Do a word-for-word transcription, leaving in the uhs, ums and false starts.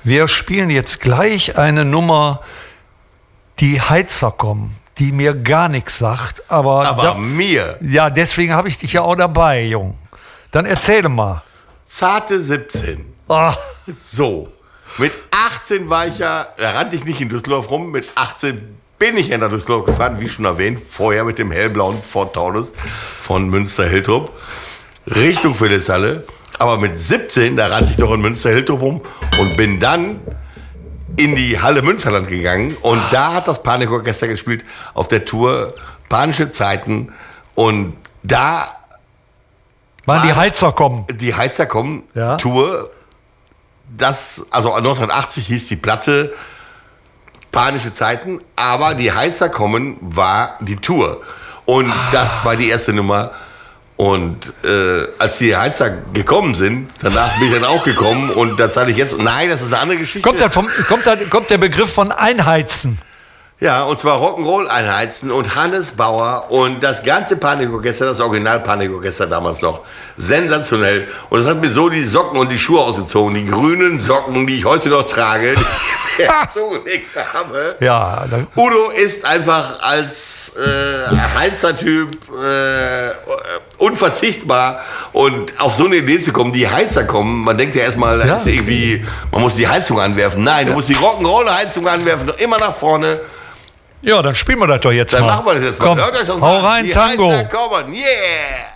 Wir spielen jetzt gleich eine Nummer, die Heizer kommen, die mir gar nichts sagt. Aber, Aber da, mir. Ja, deswegen habe ich dich ja auch dabei, Jung. Dann erzähle mal. Zarte siebzehn. Oh. So. Mit achtzehn war ich ja, da rannte ich nicht in Düsseldorf rum, mit achtzehn bin ich ja nach Düsseldorf gefahren, wie schon erwähnt, vorher mit dem hellblauen Ford Taunus von Münster-Hiltrup, Richtung Philippshalle. Aber mit siebzehn, da rannte ich noch in Münster-Hiltrup rum und bin dann in die Halle Münsterland gegangen. Und da hat das Panikorchester gespielt auf der Tour Panische Zeiten. Und da Waren die Heizer kommen. Die Heizer kommen Ja. Tour. Das, also neunzehnhundertachtzig hieß die Platte Panische Zeiten, aber die Heizer kommen war die Tour. Und das war die erste Nummer. Und äh, als die Heizer gekommen sind, danach bin ich dann auch gekommen. Und da zeige ich jetzt, nein, das ist eine andere Geschichte. Kommt, da vom, kommt, da, kommt der Begriff von Einheizen? Ja, und zwar Rock'n'Roll einheizen und Hannes Bauer und das ganze Panikorchester, das Original Panikorchester damals noch. Sensationell. Und das hat mir so die Socken und die Schuhe ausgezogen. Die grünen Socken, die ich heute noch trage, die ich zugelegt habe. Ja. Dann, Udo ist einfach als äh, Heizer-Typ äh, unverzichtbar. Und auf so eine Idee zu kommen, die Heizer kommen, man denkt ja erstmal, Ja. ist irgendwie, man muss die Heizung anwerfen. Nein, du musst die Rock'n'Roll-Heizung anwerfen, noch immer nach vorne. ja, dann spielen wir das doch jetzt Dann mal. machen wir das jetzt mal. Komm, Hört euch das hau mal an. rein, Die Tango. Heizer kommen, yeah!